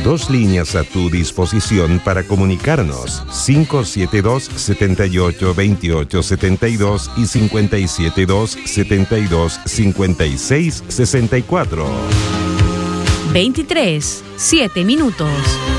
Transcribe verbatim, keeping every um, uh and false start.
dos líneas a tu disposición para comunicarnos: cinco siete dos, setenta y ocho, veintiocho setenta y dos y cinco siete dos, setenta y dos, cincuenta y seis sesenta y cuatro. veintitrés, siete minutos.